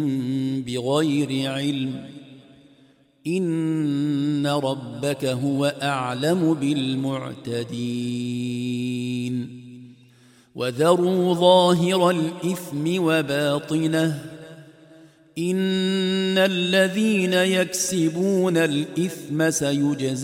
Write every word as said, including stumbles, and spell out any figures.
بغير علم إن ربك هو أعلم بالمعتدين وذروا ظاهر الإثم وباطنه إن الذين يكسبون الإثم سيجزون